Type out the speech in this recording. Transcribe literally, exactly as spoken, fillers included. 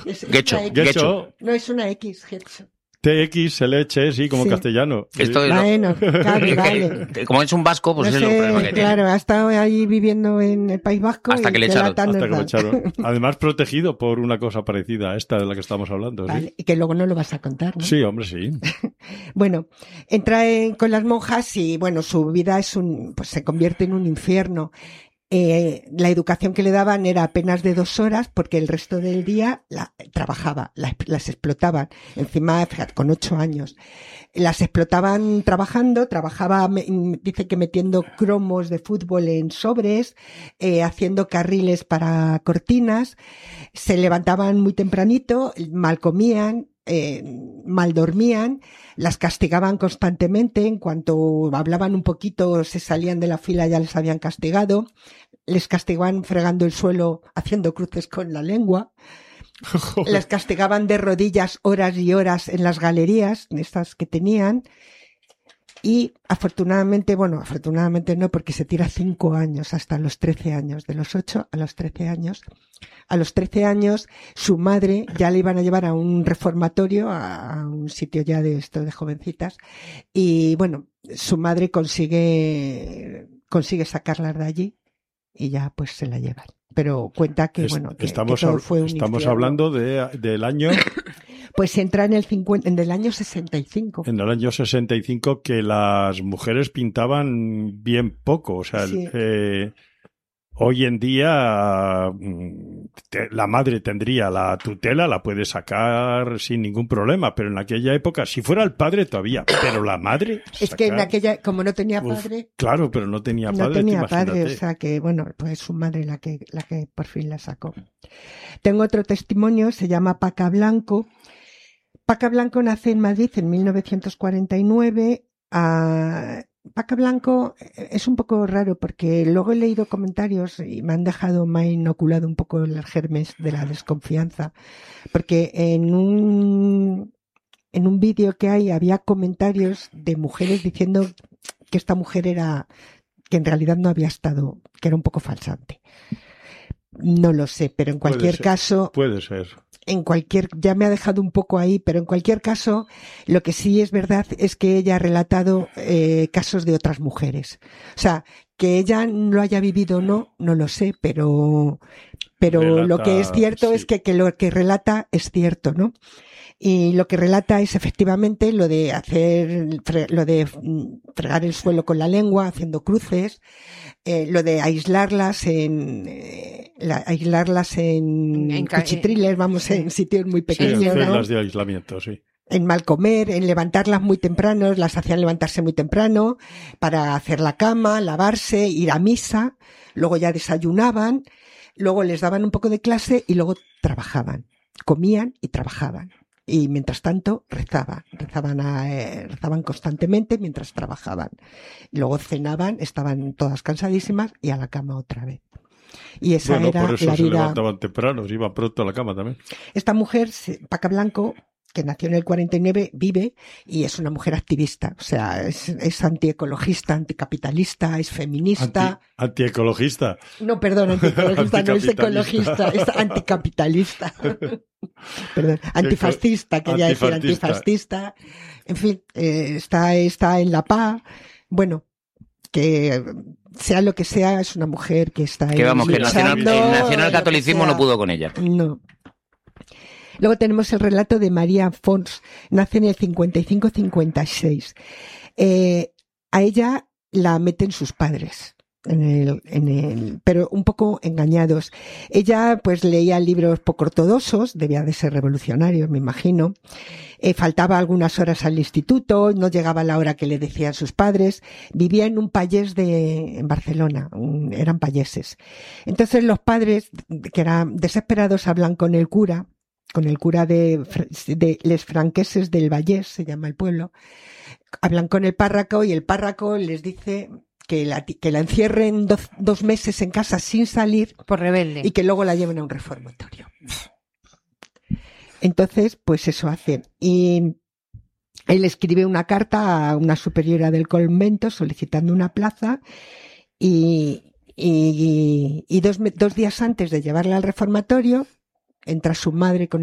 Es, es Getxo, una X. Getxo. No, es una X, Getxo. T X, leche, sí, como Sí. castellano. Esto es lo- Bueno, vale, vale. que- como es un vasco, pues No es el sé, problema que tiene. claro, ha estado ahí viviendo en el País Vasco Hasta y que le qué echaron, lata Hasta nos que lo dan. echaron. Además, protegido por una cosa parecida a esta de la que estamos hablando. ¿sí? Vale, y que luego no lo vas a contar, ¿no? Sí, hombre, sí. Bueno, entra en- con las monjas y, bueno, su vida es un, pues se convierte en un infierno. Eh, la educación que le daban era apenas de dos horas porque el resto del día la, trabajaba, la- las explotaban. Encima, fíjate, con ocho años. Las explotaban trabajando, trabajaba, me- dice que metiendo cromos de fútbol en sobres, eh, haciendo carriles para cortinas, se levantaban muy tempranito, mal comían, eh, mal dormían, las castigaban constantemente, en cuanto hablaban un poquito se salían de la fila ya les habían castigado, les castigaban fregando el suelo, haciendo cruces con la lengua, les castigaban de rodillas horas y horas en las galerías, estas que tenían, y afortunadamente, bueno, afortunadamente no, porque se tira cinco años hasta los trece años, de los ocho a los trece años. A los trece años, su madre ya le iban a llevar a un reformatorio, a, a un sitio ya de esto de jovencitas, y bueno, su madre consigue, consigue sacarlas de allí y ya pues se la llevan. Pero cuenta que, Es- bueno, que, estamos que todo hab- fue un estamos infierno. hablando de, del año, Pues entra en el cincuenta, en el año sesenta y cinco. en el año sesenta y cinco, que las mujeres pintaban bien poco. O sea, Sí. eh, hoy en día mm, te- la madre tendría la tutela, la puede sacar sin ningún problema, pero en aquella época, si fuera el padre todavía, pero la madre... Es que en sacar- aquella, como no tenía Uf, padre, claro, pero no tenía no padre, tenía tú padre, o imagínate. sea que, bueno, pues su madre la que, la que por fin la sacó. Tengo otro testimonio, se llama Paca Blanco. Paca Blanco nace en Madrid en mil novecientos cuarenta y nueve. Ah, Paca Blanco es un poco raro porque luego he leído comentarios y me han dejado, me ha inoculado un poco los germes de la desconfianza. Porque en un, en un vídeo que hay había comentarios de mujeres diciendo que esta mujer era, que en realidad no había estado, que era un poco falsante. No lo sé, pero en Puede cualquier ser. caso, Puede ser. en cualquier, ya me ha dejado un poco ahí, pero en cualquier caso, lo que sí es verdad es que ella ha relatado eh, casos de otras mujeres. O sea, que ella lo haya vivido o no, no lo sé, pero, pero Relata, lo que es cierto sí. es que, que lo que relata es cierto, ¿no? Y lo que relata es efectivamente lo de hacer, fre- lo de mm, fregar el suelo con la lengua, haciendo cruces, eh, lo de aislarlas en, eh, la- aislarlas en, En ca- cuchitriles, vamos, en sitios muy Sí, pequeños, en ¿no? celdas de aislamiento, sí. En mal comer, en levantarlas muy temprano, las hacían levantarse muy temprano para hacer la cama, lavarse, ir a misa, luego ya desayunaban, luego les daban un poco de clase y luego trabajaban, comían y trabajaban. Y mientras tanto rezaban, rezaban, a, eh, rezaban constantemente mientras trabajaban. Luego cenaban, estaban todas cansadísimas y a la cama otra vez. Y esa Bueno, era por eso la se vida. levantaban temprano, se iban pronto a la cama también. Esta mujer, se- Paca Blanco, que nació en el cuarenta y nueve, vive y es una mujer activista. O sea, es, es antiecologista, anticapitalista, es feminista. Anti, antiecologista. No, perdón, antiecologista no es ecologista, es anticapitalista. Perdón, antifascista, quería decir, Antifascista. antifascista. En fin, eh, está, está en la paz. Bueno, que sea lo que sea, es una mujer que está ahí Que vamos, que el nacional, el luchando, nacional lo que catolicismo sea. no pudo con ella. No. Luego tenemos el relato de María Fons, nace en el cincuenta y cinco cincuenta y seis. Eh, a ella la meten sus padres, en el, en el, pero un poco engañados. Ella pues leía libros poco ortodoxos, debía de ser revolucionario, me imagino. Eh, faltaba algunas horas al instituto, no llegaba a la hora que le decían sus padres. Vivía en un payés de, en Barcelona, un, eran payeses. Entonces los padres, que eran desesperados, hablan con el cura, con el cura de, de Les Franqueses del Vallés, se llama el pueblo, hablan con el párroco y el párroco les dice que la, que la encierren dos, dos meses en casa sin salir Por rebelde. y que luego la lleven a un reformatorio. Entonces, pues eso hacen. Y él escribe una carta a una superiora del convento solicitando una plaza y, y, y dos, dos días antes de llevarla al reformatorio, entra su madre con